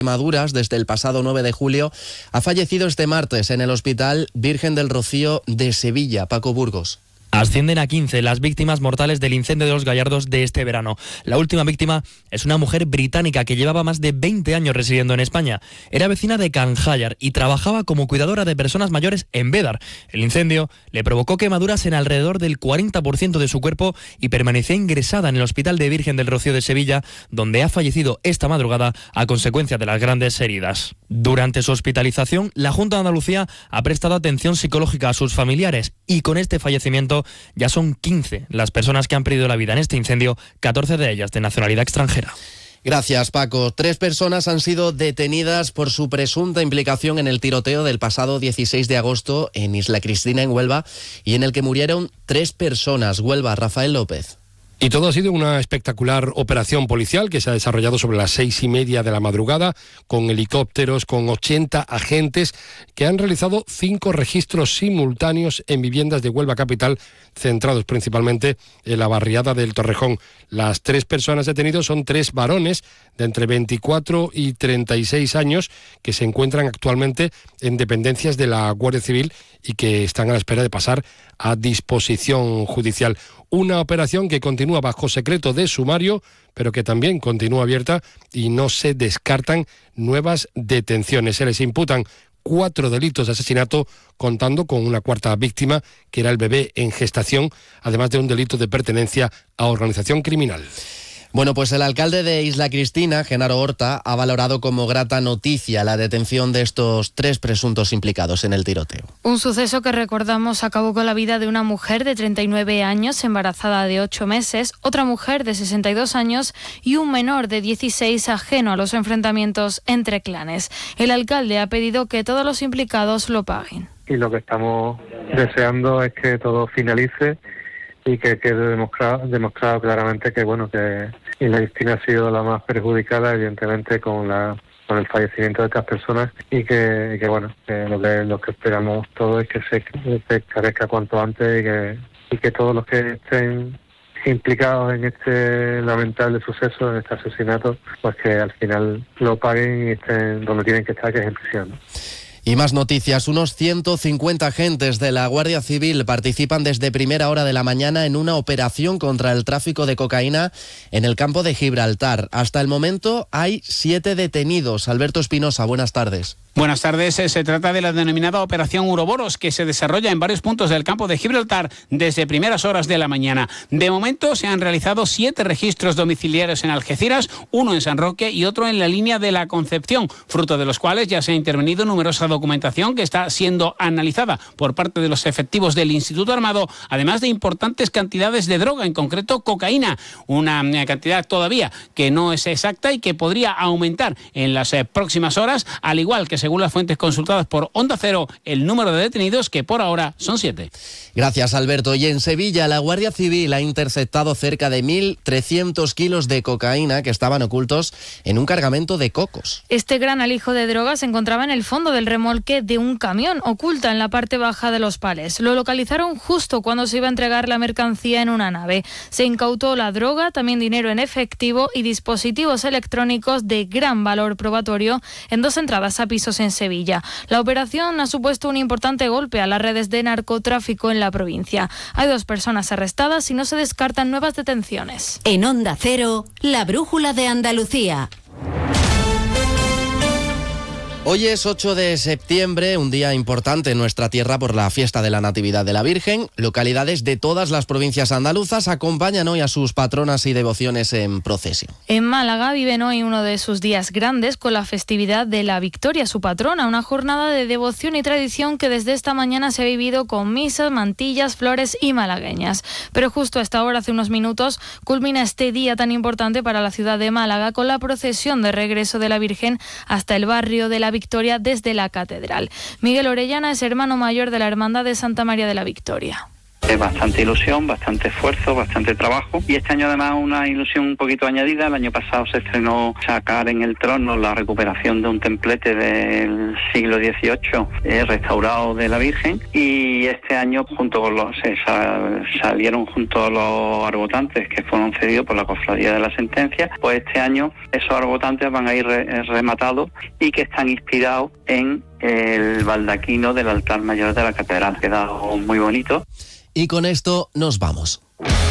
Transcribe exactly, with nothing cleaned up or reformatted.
quemaduras desde el pasado nueve de julio, ha fallecido este martes en el Hospital Virgen del Rocío de Sevilla. Paco Burgos. Ascienden a quince las víctimas mortales del incendio de Los Gallardos de este verano. La última víctima es una mujer británica que llevaba más de veinte años residiendo en España. Era vecina de Canjayar y trabajaba como cuidadora de personas mayores en Bédar. El incendio le provocó quemaduras en alrededor del cuarenta por ciento de su cuerpo y permanecía ingresada en el Hospital de Virgen del Rocío de Sevilla, donde ha fallecido esta madrugada a consecuencia de las grandes heridas. Durante su hospitalización, la Junta de Andalucía ha prestado atención psicológica a sus familiares y con este fallecimiento ya son quince las personas que han perdido la vida en este incendio, catorce de ellas de nacionalidad extranjera. Gracias, Paco. Tres personas han sido detenidas por su presunta implicación en el tiroteo del pasado dieciséis de agosto en Isla Cristina, en Huelva, y en el que murieron tres personas. Huelva, Rafael López. Y todo ha sido una espectacular operación policial que se ha desarrollado sobre las seis y media de la madrugada, con helicópteros, con ochenta agentes que han realizado cinco registros simultáneos en viviendas de Huelva capital, centrados principalmente en la barriada del Torrejón. Las tres personas detenidas son tres varones de entre veinticuatro y treinta y seis años que se encuentran actualmente en dependencias de la Guardia Civil y que están a la espera de pasar a disposición judicial. Una operación que continúa bajo secreto de sumario, pero que también continúa abierta y no se descartan nuevas detenciones. Se les imputan cuatro delitos de asesinato, contando con una cuarta víctima, que era el bebé en gestación, además de un delito de pertenencia a organización criminal. Bueno, pues el alcalde de Isla Cristina, Genaro Horta, ha valorado como grata noticia la detención de estos tres presuntos implicados en el tiroteo. Un suceso que, recordamos, acabó con la vida de una mujer de treinta y nueve años, embarazada de ocho meses, otra mujer de sesenta y dos años y un menor de dieciséis ajeno a los enfrentamientos entre clanes. El alcalde ha pedido que todos los implicados lo paguen. Y lo que estamos deseando es que todo finalice y que quede demostrado, demostrado claramente que bueno que Isla Cristina ha sido la más perjudicada, evidentemente, con la con el fallecimiento de estas personas, y que, y que bueno que lo que lo que esperamos todos es que se, se esclarezca cuanto antes y que y que todos los que estén implicados en este lamentable suceso, en este asesinato, pues que al final lo paguen y estén donde tienen que estar, que es en prisión, ¿no? Y más noticias. Unos ciento cincuenta agentes de la Guardia Civil participan desde primera hora de la mañana en una operación contra el tráfico de cocaína en el campo de Gibraltar. Hasta el momento hay siete detenidos. Alberto Espinosa, buenas tardes. Buenas tardes. Se trata de la denominada Operación Uroboros, que se desarrolla en varios puntos del campo de Gibraltar desde primeras horas de la mañana. De momento se han realizado siete registros domiciliarios en Algeciras, uno en San Roque y otro en la línea de la Concepción, fruto de los cuales ya se ha intervenido numerosa documentación que está siendo analizada por parte de los efectivos del Instituto Armado, además de importantes cantidades de droga, en concreto cocaína, una cantidad todavía que no es exacta y que podría aumentar en las próximas horas, al igual que, según las fuentes consultadas por Onda Cero, el número de detenidos, que por ahora son siete. Gracias, Alberto. Y en Sevilla, la Guardia Civil ha interceptado cerca de mil trescientos kilos de cocaína que estaban ocultos en un cargamento de cocos. Este gran alijo de drogas se encontraba en el fondo del remolque de un camión, oculta en la parte baja de los palés. Lo localizaron justo cuando se iba a entregar la mercancía en una nave. Se incautó la droga, también dinero en efectivo y dispositivos electrónicos de gran valor probatorio en dos entradas a pisos en Sevilla. La operación ha supuesto un importante golpe a las redes de narcotráfico en la provincia. Hay dos personas arrestadas y no se descartan nuevas detenciones. En Onda Cero, la brújula de Andalucía. Hoy es ocho de septiembre, un día importante en nuestra tierra por la fiesta de la Natividad de la Virgen. Localidades de todas las provincias andaluzas acompañan hoy a sus patronas y devociones en procesión. En Málaga viven hoy uno de sus días grandes con la festividad de la Victoria, su patrona, una jornada de devoción y tradición que desde esta mañana se ha vivido con misas, mantillas, flores y malagueñas. Pero justo a esta hora, hace unos minutos, culmina este día tan importante para la ciudad de Málaga con la procesión de regreso de la Virgen hasta el barrio de la Victoria desde la catedral. Miguel Orellana es hermano mayor de la Hermandad de Santa María de la Victoria. Es bastante ilusión, bastante esfuerzo, bastante trabajo y este año además una ilusión un poquito añadida. El año pasado se estrenó Sacar en el trono, la recuperación de un templete del siglo dieciocho eh, restaurado de la Virgen, y este año junto con los se sal, salieron junto a los arbotantes que fueron cedidos por la Cofradía de la Sentencia. Pues este año esos arbotantes van a ir re, rematados y que están inspirados en el baldaquino del altar mayor de la catedral. Queda muy bonito. Y con esto nos vamos.